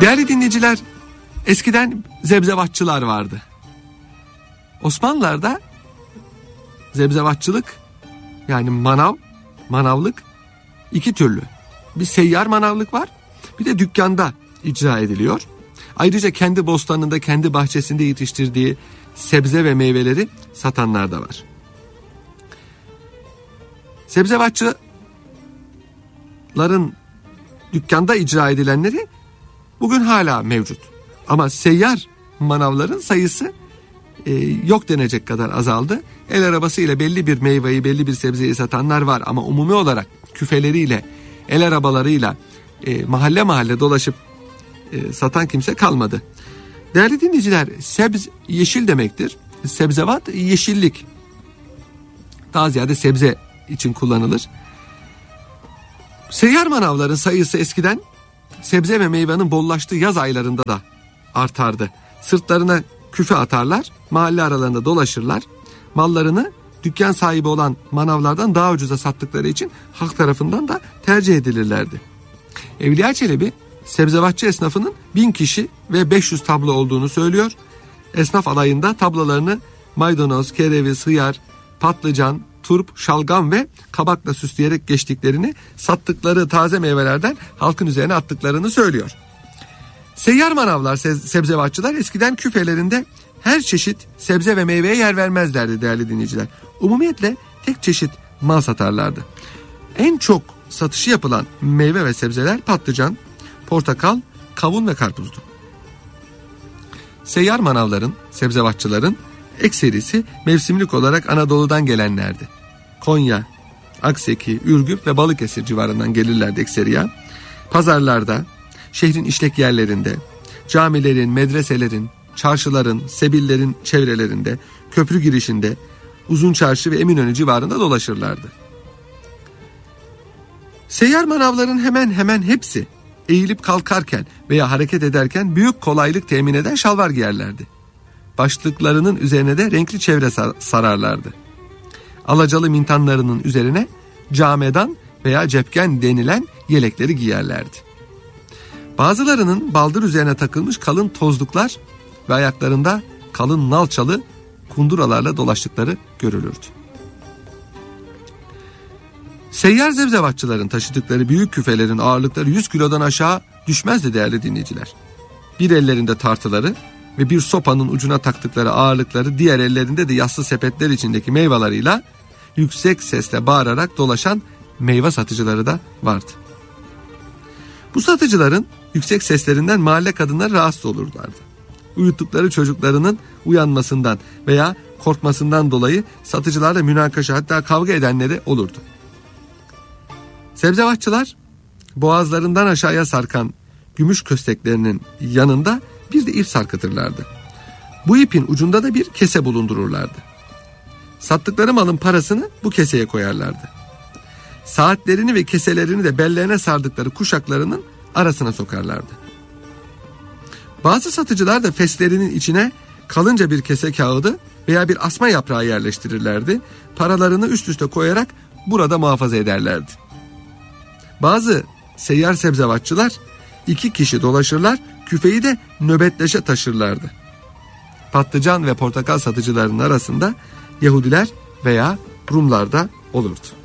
Değerli dinleyiciler, eskiden zebzevatçılar vardı. Osmanlılar'da zebzevatçılık, yani manavlık iki türlü. Bir seyyar manavlık var, bir de dükkanda icra ediliyor. Ayrıca kendi bostanında, kendi bahçesinde yetiştirdiği sebze ve meyveleri satanlar da var. Sebzevatçıların dükkanda icra edilenleri bugün hala mevcut. Ama seyyar manavların sayısı yok denecek kadar azaldı. El arabasıyla belli bir meyveyi, belli bir sebzeyi satanlar var ama umumi olarak küfeleriyle, el arabalarıyla mahalle mahalle dolaşıp satan kimse kalmadı. Değerli dinleyiciler, sebz yeşil demektir. Sebzevat yeşillik. Daha ziyade sebze için kullanılır. Seyyar manavların sayısı eskiden sebze ve meyvenin bollaştığı yaz aylarında da artardı. Sırtlarına küfe atarlar, mahalle aralarında dolaşırlar. Mallarını dükkan sahibi olan manavlardan daha ucuza sattıkları için halk tarafından da tercih edilirlerdi. Evliya Çelebi sebzevatçı esnafının 1000 kişi ve 500 tablo olduğunu söylüyor. Esnaf alayında tablolarını maydanoz, kereviz, hıyar, patlıcan, turp, şalgam ve kabakla süsleyerek geçtiklerini, sattıkları taze meyvelerden halkın üzerine attıklarını söylüyor. Seyyar manavlar, sebzevatçılar eskiden küfelerinde her çeşit sebze ve meyveye yer vermezlerdi değerli dinleyiciler. Umumiyetle tek çeşit mal satarlardı. En çok satışı yapılan meyve ve sebzeler patlıcan, portakal, kavun ve karpuzdu. Seyyar manavların, sebzevatçıların ekserisi mevsimlik olarak Anadolu'dan gelenlerdi. Konya, Akseki, Ürgüp ve Balıkesir civarından gelirlerdi ekseriya. Pazarlarda, şehrin işlek yerlerinde, camilerin, medreselerin, çarşıların, sebillerin çevrelerinde, köprü girişinde, Uzun Çarşı ve Eminönü civarında dolaşırlardı. Seyyar manavların hemen hemen hepsi eğilip kalkarken veya hareket ederken büyük kolaylık temin eden şalvar giyerlerdi. Başlıklarının üzerine de renkli çevre sararlardı. Alacalı mintanlarının üzerine camedan veya cepken denilen yelekleri giyerlerdi. Bazılarının baldır üzerine takılmış kalın tozluklar ve ayaklarında kalın nalçalı kunduralarla dolaştıkları görülürdü. Seyyar zebzevatçıların taşıdıkları büyük küfelerin ağırlıkları 100 kilodan aşağı düşmezdi değerli dinleyiciler. Bir ellerinde tartıları ve bir sopanın ucuna taktıkları ağırlıkları, diğer ellerinde de yassı sepetler içindeki meyveleriyle yüksek sesle bağırarak dolaşan meyve satıcıları da vardı. Bu satıcıların yüksek seslerinden mahalle kadınları rahatsız olurlardı. Uyuttukları çocuklarının uyanmasından veya korkmasından dolayı satıcılarla münakaşa, hatta kavga edenleri olurdu. Sebzevatçılar boğazlarından aşağıya sarkan gümüş kösteklerinin yanında bir de ip sarkıtırlardı. Bu ipin ucunda da bir kese bulundururlardı. Sattıkları malın parasını bu keseye koyarlardı. Saatlerini ve keselerini de bellerine sardıkları kuşaklarının arasına sokarlardı. Bazı satıcılar da feslerinin içine kalınca bir kese kağıdı veya bir asma yaprağı yerleştirirlerdi. Paralarını üst üste koyarak burada muhafaza ederlerdi. Bazı seyyar sebzevatçılar 2 kişi dolaşırlar, küfeyi de nöbetleşe taşırlardı. Patlıcan ve portakal satıcılarının arasında Yahudiler veya Rumlar da olurdu.